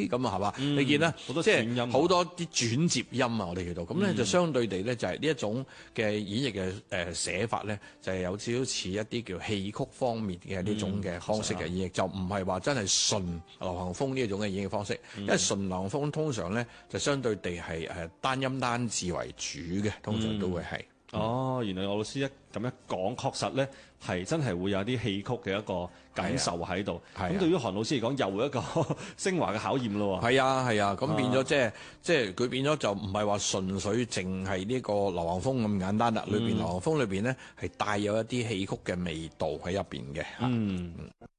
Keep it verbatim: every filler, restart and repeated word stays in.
咁啊，係嘛？ 嗯、 你見啦， 好多即轉音係好多啲轉接音啊，我哋叫做咁咧，就相對地咧就係呢一種嘅演繹嘅誒寫法咧，就係有少少似一啲叫戲曲方面嘅呢種嘅方式嘅演繹，嗯、就唔係話真係純流行風呢一種嘅演繹方式，嗯、因為純流行風通常咧就相對地係誒單音單字為主嘅，通常都會係。嗯嗯、 哦，原來我老師一咁樣講，確實咧係真係會有啲戲曲嘅一個感受喺度。咁、啊、對於韓老師嚟講，又一個昇華嘅考驗咯。 係啊係啊，咁、啊、變咗即係即係佢變咗就唔係話純粹淨係呢個流行風咁簡單啦。裏邊、嗯、流行風裏邊咧係帶有一啲戲曲嘅味道喺入邊嘅。嗯。嗯